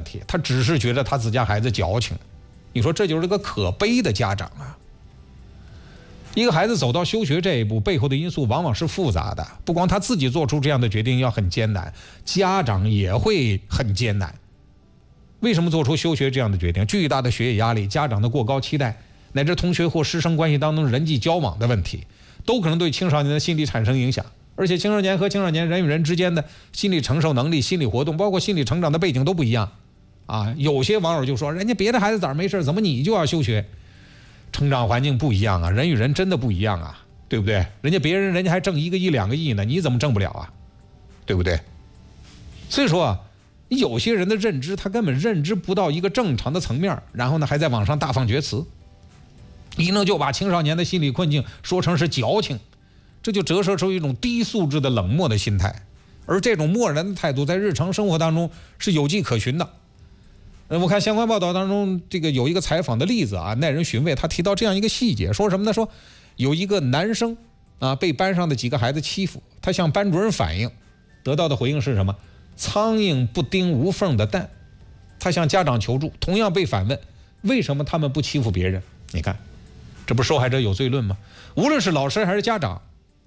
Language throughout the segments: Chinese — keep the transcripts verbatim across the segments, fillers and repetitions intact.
题，他只是觉得他自家孩子矫情。你说这就是个可悲的家长啊！一个孩子走到休学这一步，背后的因素往往是复杂的，不光他自己做出这样的决定要很艰难，家长也会很艰难。为什么做出休学这样的决定？巨大的学业压力、家长的过高期待，乃至同学或师生关系当中人际交往的问题，都可能对青少年的心理产生影响。而且青少年和青少年人与人之间的心理承受能力、心理活动，包括心理成长的背景都不一样啊。有些网友就说，人家别的孩子咋没事，怎么你就要休学？成长环境不一样啊，人与人真的不一样啊，对不对？人家别人人家还挣一个亿两个亿呢，你怎么挣不了啊？对不对？所以说啊，有些人的认知他根本认知不到一个正常的层面，然后呢还在网上大放厥词，一弄就把青少年的心理困境说成是矫情，这就折射出一种低素质的冷漠的心态，而这种漠然的态度在日常生活当中是有迹可循的。我看相关报道当中，这个有一个采访的例子啊，耐人寻味。他提到这样一个细节，说什么呢？说有一个男生啊被班上的几个孩子欺负，他向班主任反映，得到的回应是什么？苍蝇不叮无缝的蛋。他向家长求助，同样被反问，为什么他们不欺负别人？你看，这不受害者有罪论吗？无论是老师还是家长，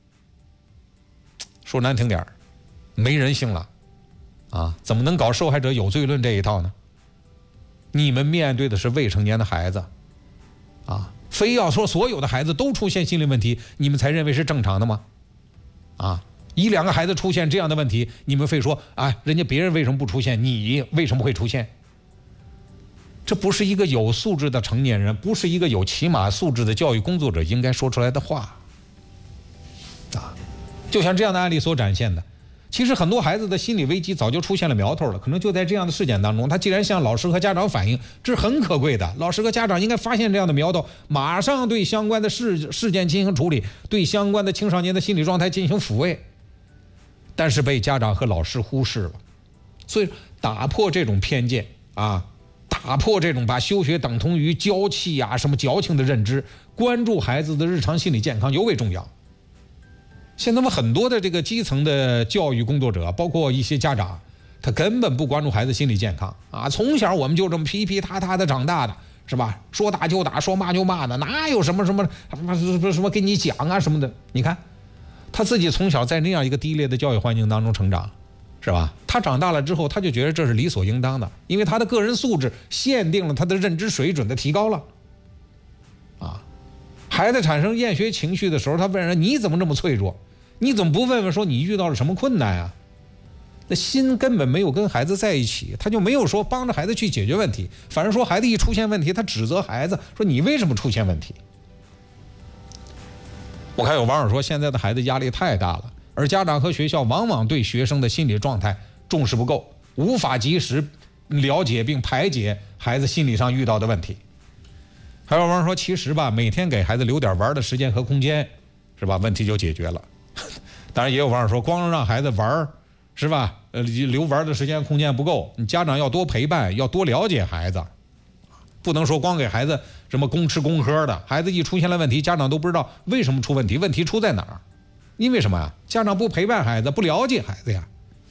说难听点没人性了啊！怎么能搞受害者有罪论这一套呢？你们面对的是未成年的孩子啊，非要说所有的孩子都出现心理问题，你们才认为是正常的吗？啊，一两个孩子出现这样的问题，你们非说啊，人家别人为什么不出现，你为什么会出现？这不是一个有素质的成年人，不是一个有起码素质的教育工作者应该说出来的话啊！就像这样的案例所展现的，其实很多孩子的心理危机早就出现了苗头了，可能就在这样的事件当中，他既然向老师和家长反映，这是很可贵的。老师和家长应该发现这样的苗头，马上对相关的事事件进行处理，对相关的青少年的心理状态进行抚慰，但是被家长和老师忽视了。所以打破这种偏见啊，打破这种把休学等同于娇气啊什么矫情的认知，关注孩子的日常心理健康尤为重要。现在我们很多的这个基层的教育工作者，包括一些家长，他根本不关注孩子心理健康啊！从小我们就这么皮皮塌塌的长大的，是吧？说打就打，说骂就骂的，哪有什么什么什么什么什么跟你讲啊什么的？你看，他自己从小在那样一个低劣的教育环境当中成长，是吧？他长大了之后，他就觉得这是理所应当的，因为他的个人素质限定了他的认知水准的提高了。啊，孩子产生厌学情绪的时候，他问人你怎么这么脆弱？你怎么不问问说你遇到了什么困难啊？那心根本没有跟孩子在一起，他就没有说帮着孩子去解决问题，反而说孩子一出现问题，他指责孩子说你为什么出现问题？我看有网友说现在的孩子压力太大了，而家长和学校往往对学生的心理状态重视不够，无法及时了解并排解孩子心理上遇到的问题。还有网友说其实吧，每天给孩子留点玩的时间和空间，是吧？问题就解决了。当然也有网友说光让孩子玩是吧，呃，留玩的时间空间不够，你家长要多陪伴，要多了解孩子，不能说光给孩子什么公吃公喝的，孩子一出现了问题，家长都不知道为什么出问题，问题出在哪儿？因为什么呀？家长不陪伴孩子，不了解孩子呀。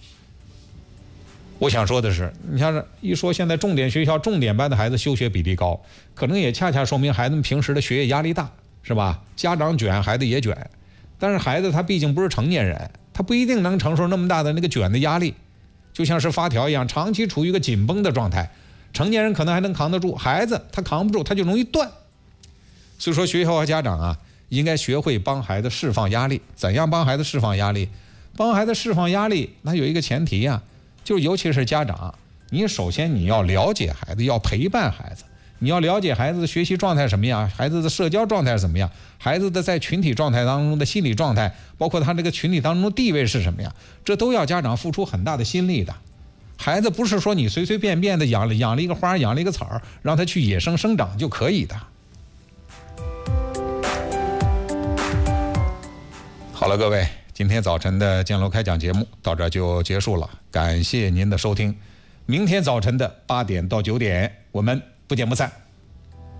我想说的是，你像一说现在重点学校重点班的孩子休学比例高，可能也恰恰说明孩子们平时的学业压力大，是吧？家长卷，孩子也卷。但是孩子他毕竟不是成年人，他不一定能承受那么大的那个卷的压力，就像是发条一样，长期处于一个紧绷的状态。成年人可能还能扛得住，孩子他扛不住，他就容易断。所以说学校和家长啊，应该学会帮孩子释放压力。怎样帮孩子释放压力？帮孩子释放压力，那有一个前提啊，就是尤其是家长，你首先你要了解孩子，要陪伴孩子。你要了解孩子的学习状态什么样，孩子的社交状态是怎么样，孩子的在群体状态当中的心理状态，包括他这个群体当中的地位是什么样，这都要家长付出很大的心力的。孩子不是说你随随便便的养了养了一个花，养了一个草，让他去野生生长就可以的。好了，各位，今天早晨的建楼开讲节目到这就结束了，感谢您的收听。明天早晨的八点到九点，我们不见不散。